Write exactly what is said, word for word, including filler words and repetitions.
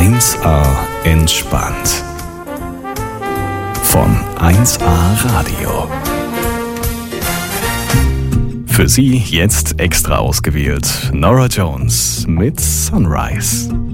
eins A entspannt. Von eins A Radio. Für Sie jetzt extra ausgewählt Norah Jones mit Sunrise.